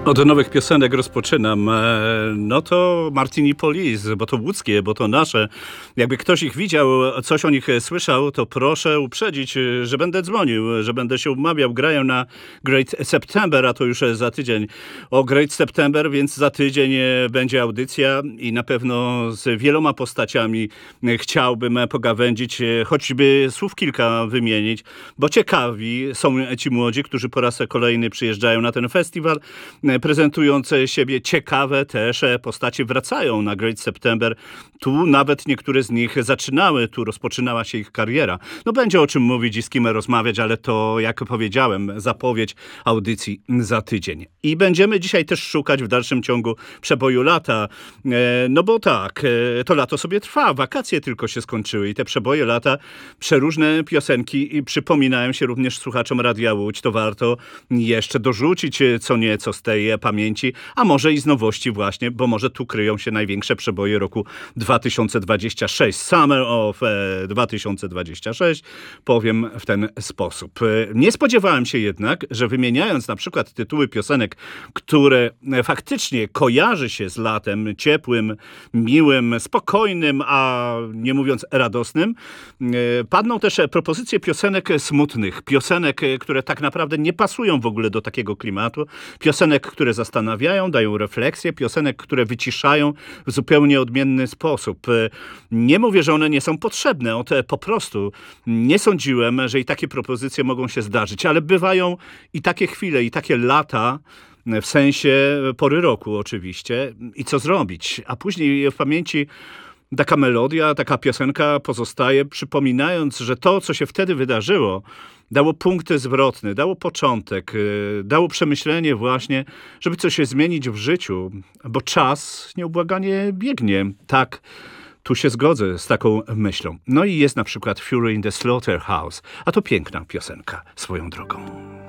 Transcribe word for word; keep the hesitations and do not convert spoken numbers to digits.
Od nowych piosenek rozpoczynam. No to Martini Police, bo to łódzkie, bo to nasze. Jakby ktoś ich widział, coś o nich słyszał, to proszę uprzedzić, że będę dzwonił, że będę się umawiał. Grają na Great September, a to już za tydzień. O Great September, więc za tydzień będzie audycja i na pewno z wieloma postaciami chciałbym pogawędzić, choćby słów kilka wymienić, bo ciekawi są ci młodzi, którzy po raz kolejny przyjeżdżają na ten festiwal, prezentując siebie. Ciekawe też postacie wracają na Great September. Tu nawet niektóre z nich zaczynały, tu rozpoczynała się ich kariera. No będzie o czym mówić i z kim rozmawiać, ale to, jak powiedziałem, zapowiedź audycji za tydzień. I będziemy dzisiaj też szukać w dalszym ciągu przeboju lata. No bo tak, to lato sobie trwa, wakacje tylko się skończyły i te przeboje lata, przeróżne piosenki i przypominają się również słuchaczom Radia Łódź. To warto jeszcze dorzucić co nieco z tej pamięci, a może i z nowości właśnie, bo może tu kryją się największe przeboje roku dwa tysiące dwudziestego szóstego. Summer of dwa tysiące dwudziesty szósty powiem w ten sposób. Nie spodziewałem się jednak, że wymieniając na przykład tytuły piosenek, które faktycznie kojarzy się z latem ciepłym, miłym, spokojnym, a nie mówiąc radosnym, padną też propozycje piosenek smutnych, piosenek, które tak naprawdę nie pasują w ogóle do takiego klimatu, piosenek, które zastanawiają, dają refleksję, piosenek, które wyciszają w zupełnie odmienny sposób. Nie mówię, że one nie są potrzebne, o te po prostu nie sądziłem, że i takie propozycje mogą się zdarzyć, ale bywają i takie chwile, i takie lata, w sensie pory roku oczywiście. I co zrobić? A później w pamięci taka melodia, taka piosenka pozostaje, przypominając, że to, co się wtedy wydarzyło, dało punkt zwrotny, dało początek, dało przemyślenie właśnie, żeby coś się zmienić w życiu, bo czas nieubłaganie biegnie. Tak, tu się zgodzę z taką myślą. No i jest na przykład Fury in the Slaughterhouse, a to piękna piosenka swoją drogą.